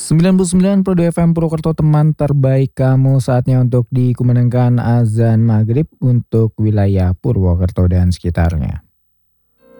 99,2 FM Purwokerto, teman terbaik kamu, saatnya untuk dikumandangkan azan maghrib untuk wilayah Purwokerto dan sekitarnya.